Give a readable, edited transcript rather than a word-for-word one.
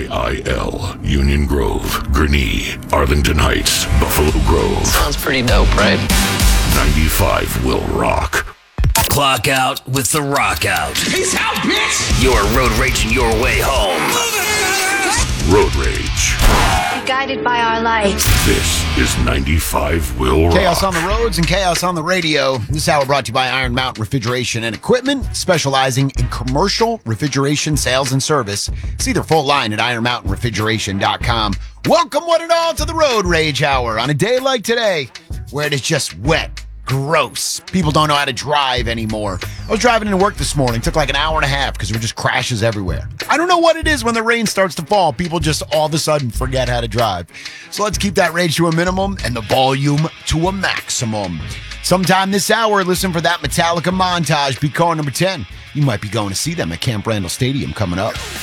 KIL, Union Grove, Gurnee, Arlington Heights, Buffalo Grove. Sounds pretty dope, right? 95 will rock. Clock out with the rock out. Peace out, bitch! You're road raging your way home. Road Rage. Guided by our light. This is 95 will rock. Chaos on the roads and chaos on the radio. This hour brought to you by Iron Mountain Refrigeration and Equipment, specializing in commercial refrigeration sales and service. See their full line at ironmountainrefrigeration.com. Welcome one and all to the Road Rage Hour on a day like today where it is just wet. Gross. People don't know how to drive anymore. I was driving into work this morning. Took like an hour and a half because there were just crashes everywhere. I don't know what it is when the rain starts to fall. People just all of a sudden forget how to drive. So let's keep that rage to a minimum and the volume to a maximum. Sometime this hour, listen for that Metallica montage. Be caller number 10. You might be going to see them at Camp Randall Stadium coming up.